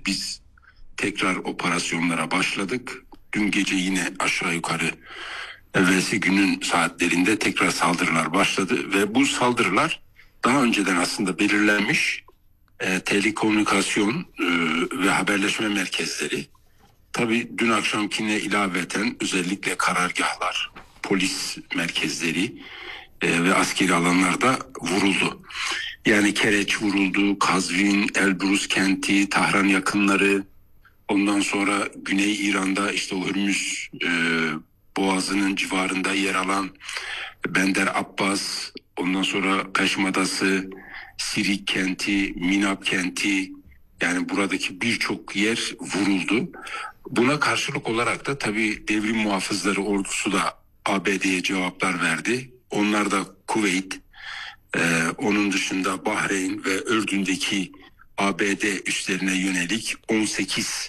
biz tekrar operasyonlara başladık. Dün gece yine aşağı yukarı evvelsi günün saatlerinde tekrar saldırılar başladı ve bu saldırılar daha önceden aslında belirlenmiş telekomünikasyon ve haberleşme merkezleri. Tabii dün akşamkine ilaveten özellikle karargahlar, polis merkezleri ve askeri alanlarda vuruldu. Yani Kereç vuruldu, Kazvin, Elbrus kenti, Tahran yakınları, ondan sonra Güney İran'da işte o Hürmüz Boğazı'nın civarında yer alan Bender Abbas, ondan sonra Kaşım Adası, Sirik kenti, Minab kenti, yani buradaki birçok yer vuruldu. Buna karşılık olarak da tabii devrim muhafızları ordusu da ABD'ye cevaplar verdi. Onlar da Kuveyt, onun dışında Bahreyn ve Ürdün'deki ABD üslerine yönelik 18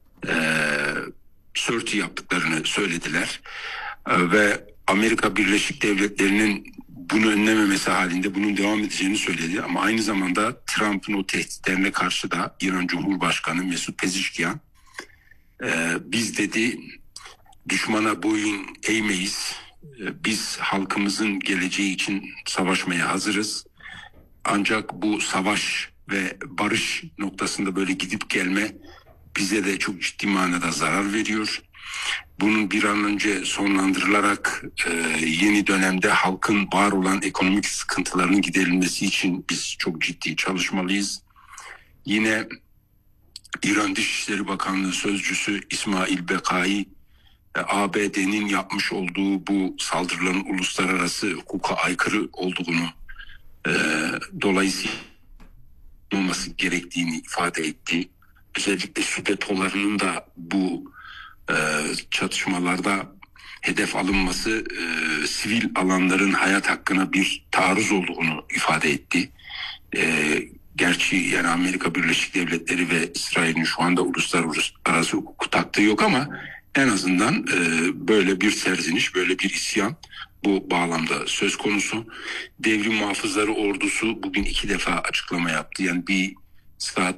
sortie yaptıklarını söylediler. Ve Amerika Birleşik Devletleri'nin bunu önlememesi halinde bunun devam edeceğini söyledi. Ama aynı zamanda Trump'ın o tehditlerine karşı da İran Cumhurbaşkanı Mesut Pezeshkian biz dedi düşmana boyun eğmeyiz. Biz halkımızın geleceği için savaşmaya hazırız. Ancak bu savaş ve barış noktasında böyle gidip gelme bize de çok ciddi manada zarar veriyor. Bunun bir an önce sonlandırılarak yeni dönemde halkın var olan ekonomik sıkıntılarının giderilmesi için biz çok ciddi çalışmalıyız. Yine İran Dışişleri Bakanlığı Sözcüsü İsmail Bekai, ABD'nin yapmış olduğu bu saldırıların uluslararası hukuka aykırı olduğunu, dolayısıyla olması gerektiğini ifade etti. Özellikle SÜDEPO'larının da bu çatışmalarda hedef alınması sivil alanların hayat hakkına bir taarruz olduğunu ifade etti. Gerçi yani Amerika Birleşik Devletleri ve İsrail'in şu anda uluslararası hukuku taktığı yok ama en azından böyle bir serzeniş, böyle bir isyan bu bağlamda söz konusu. Devrim Muhafızları Ordusu bugün 2 defa açıklama yaptı. Yani bir saat.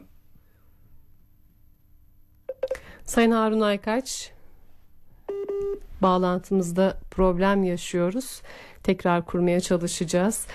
Sayın Harun Aykaç, bağlantımızda problem yaşıyoruz. Tekrar kurmaya çalışacağız.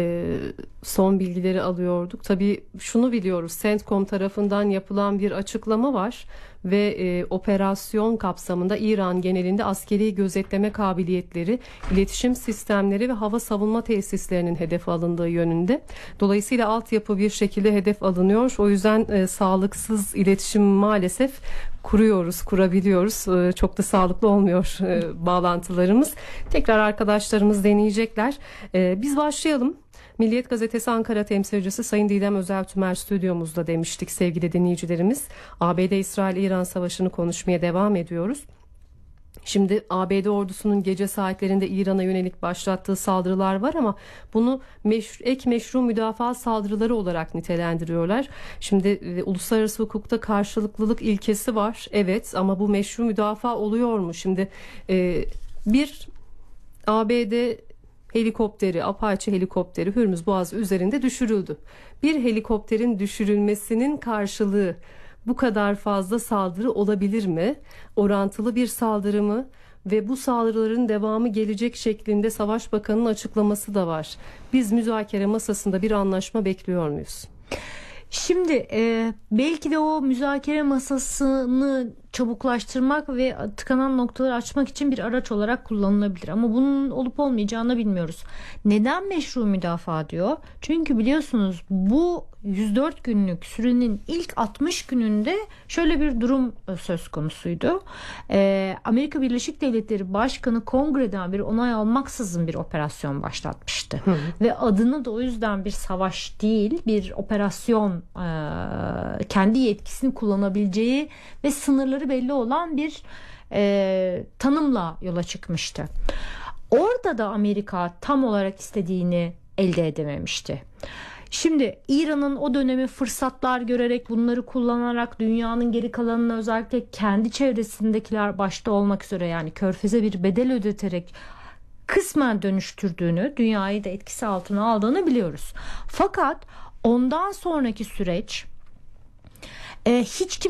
Son bilgileri alıyorduk. Tabii şunu biliyoruz. CENTCOM tarafından yapılan bir açıklama var ve operasyon kapsamında İran genelinde askeri gözetleme kabiliyetleri, iletişim sistemleri ve hava savunma tesislerinin hedef alındığı yönünde. Dolayısıyla altyapı bir şekilde hedef alınıyor. O yüzden sağlıksız iletişim maalesef kurabiliyoruz. Çok da sağlıklı olmuyor bağlantılarımız. Tekrar arkadaşlarımız deneyecekler. Biz başlayalım. Milliyet Gazetesi Ankara temsilcisi Sayın Didem Özeltümer stüdyomuzda demiştik sevgili dinleyicilerimiz. ABD-İsrail-İran savaşını konuşmaya devam ediyoruz. Şimdi ABD ordusunun gece saatlerinde İran'a yönelik başlattığı saldırılar var ama bunu ek meşru müdafaa saldırıları olarak nitelendiriyorlar. Şimdi uluslararası hukukta karşılıklılık ilkesi var. Evet, ama bu meşru müdafaa oluyor mu? Şimdi bir ABD helikopteri, Apache helikopteri Hürmüz Boğazı üzerinde düşürüldü. Bir helikopterin düşürülmesinin karşılığı bu kadar fazla saldırı olabilir mi? Orantılı bir saldırı mı? Ve bu saldırıların devamı gelecek şeklinde Savaş Bakanı'nın açıklaması da var. Biz müzakere masasında bir anlaşma bekliyor muyuz? Şimdi belki de o müzakere masasını çabuklaştırmak ve tıkanan noktaları açmak için bir araç olarak kullanılabilir. Ama bunun olup olmayacağını bilmiyoruz. Neden meşru müdafaa diyor? Çünkü biliyorsunuz bu 104 günlük sürenin ilk 60 gününde şöyle bir durum söz konusuydu. Amerika Birleşik Devletleri Başkanı kongreden bir onay almaksızın bir operasyon başlatmıştı. Ve adını da o yüzden bir savaş değil, bir operasyon, kendi yetkisini kullanabileceği ve sınırları belli olan bir tanımla yola çıkmıştı. Orada da Amerika tam olarak istediğini elde edememişti. Şimdi İran'ın o dönemi fırsatlar görerek, bunları kullanarak dünyanın geri kalanına, özellikle kendi çevresindekiler başta olmak üzere, yani Körfez'e bir bedel ödeterek kısmen dönüştürdüğünü, dünyayı da etkisi altına aldığını biliyoruz. Fakat ondan sonraki süreç hiç kimse